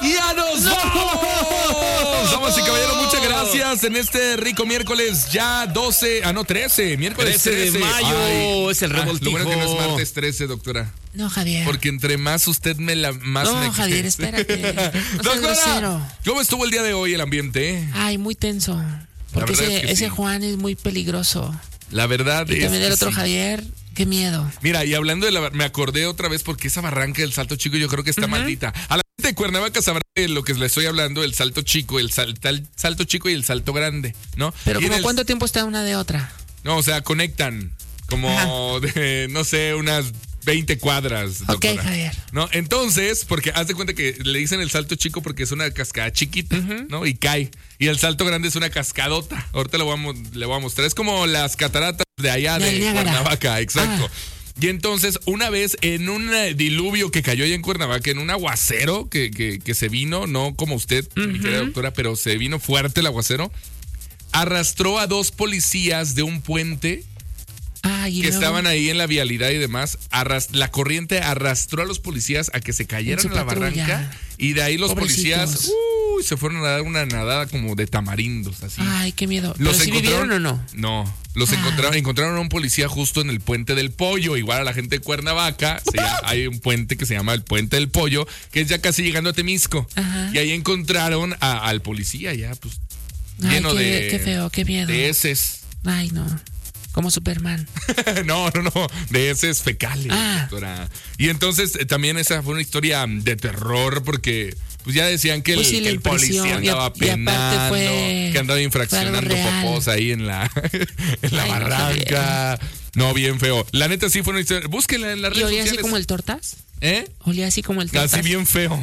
¡Ya nos vamos! Damas y caballeros, muchas gracias en este rico miércoles ya 13, miércoles 13 de mayo. Ay, es el revoltijo. Lo bueno que no es martes 13, doctora. No, Javier. Porque entre más usted más no, me Javier, espérate. No seas doctora, grosero. ¿cómo estuvo el día de hoy el ambiente? Ay, muy tenso. Porque ese Juan es muy peligroso. La verdad y es también el otro sí. Javier, qué miedo. Mira, y hablando me acordé otra vez porque esa barranca del Salto Chico yo creo que está maldita. A la gente de Cuernavaca sabrá de lo que les estoy hablando, el Salto Chico, el Salto Chico y el Salto Grande, ¿no? Pero ¿como cuánto tiempo está una de otra? No, o sea, conectan como de, no sé, unas 20 cuadras. Doctora. Ok, Javier. ¿No? Entonces, porque haz de cuenta que le dicen el Salto Chico porque es una cascada chiquita, ¿no? Y cae. Y el Salto Grande es una cascadota. Ahorita le voy a mostrar. Es como las cataratas de allá de Cuernavaca, exacto. Y entonces, una vez en un diluvio que cayó allá en Cuernavaca, en un aguacero que se vino, no como usted, mi querida doctora, pero se vino fuerte el aguacero, arrastró a 2 policías de un puente que estaban ahí en la vialidad y demás. La corriente arrastró a los policías a que se cayeran en la barranca y de ahí los policías se fueron a dar una nadada como de tamarindos así. Ay, qué miedo. ¿Pero si vivieron o no? No, los encontraron a un policía justo en el Puente del Pollo. Igual a la gente de Cuernavaca hay un puente que se llama el Puente del Pollo, que es ya casi llegando a Temisco. Y ahí encontraron al policía ya pues lleno de qué feo, qué miedo. de heces. Ay, no. Como Superman. No, de heces fecales, doctora. Y entonces también esa fue una historia de terror porque pues ya decían que el policía andaba penando, que andaba infraccionando popós ahí en la barranca. No, bien feo. La neta sí fue una historia. Búsquenla en las redes sociales. ¿Y olía así como el tortas? Olía así como el tortas. Así bien feo.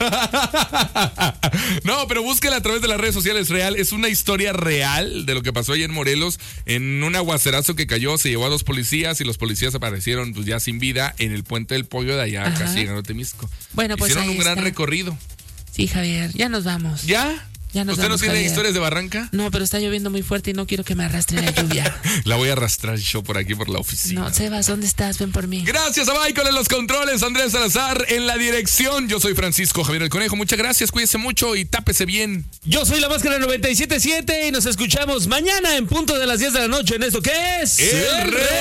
No, pero búsquela a través de las redes sociales. Real. Es una historia real de lo que pasó ahí en Morelos. En un aguacerazo que cayó, se llevó a 2 policías y los policías aparecieron pues ya sin vida en el Puente del Pollo de allá, casi llegando a Temisco. Bueno, pues hicieron un gran recorrido. Sí, Javier, ya nos vamos. ¿Ya? Ya nos ¿Usted vamos, no tiene Javier. historias de barranca? No, pero está lloviendo muy fuerte y no quiero que me arrastre la lluvia. La voy a arrastrar yo por aquí por la oficina. No, Sebas, ¿dónde estás? Ven por mí. Gracias a Michael en los controles, Andrés Salazar en la dirección. Yo soy Francisco Javier el Conejo. Muchas gracias, cuídese mucho y tápese bien. Yo soy La Máscara 97.7 y nos escuchamos mañana en punto de las 10 de la noche en esto que es... El